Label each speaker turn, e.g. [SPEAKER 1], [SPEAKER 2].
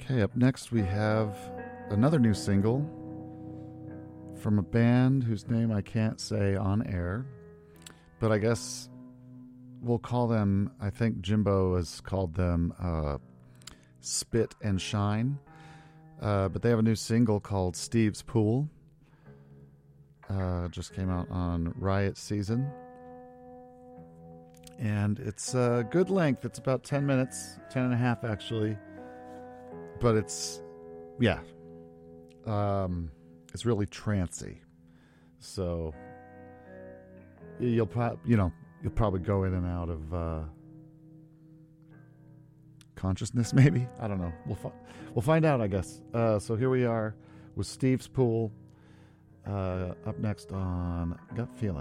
[SPEAKER 1] Okay, up next we have another new single from a band whose name I can't say on air, but I guess we'll call them, I think Jimbo has called them Spit and Shine, but they have a new single called Steve's Pool. Just came out on Riot Season. And it's a good length. It's about 10 minutes, 10 and a half actually. But it's, yeah, it's really trancy. So you'll probably go in and out of consciousness, maybe. I don't know. We'll find out, I guess. So here we are with Steve's Pool. Up next on Gut Feeling.